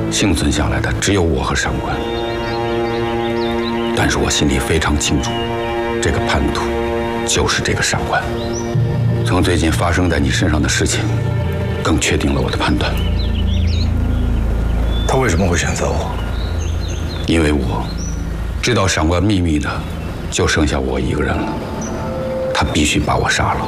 幸存下来的只有我和上官。但是我心里非常清楚，这个叛徒就是这个上官。从最近发生在你身上的事情，更确定了我的判断。 他为什么会选择我？ 因为我知道上官秘密的就剩下我一个人了，他必须把我杀了。